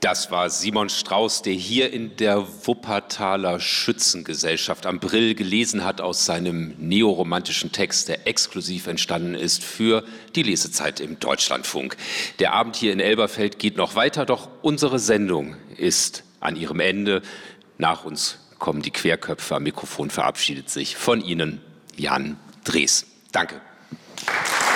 Das war Simon Strauß, der hier in der Wuppertaler Schützengesellschaft am Brill gelesen hat aus seinem neoromantischen Text, der exklusiv entstanden ist für die Lesezeit im Deutschlandfunk. Der Abend hier in Elberfeld geht noch weiter, doch unsere Sendung ist an ihrem Ende. Nach uns kommen die Querköpfe. Am Mikrofon verabschiedet sich von Ihnen Jan Drees. Danke.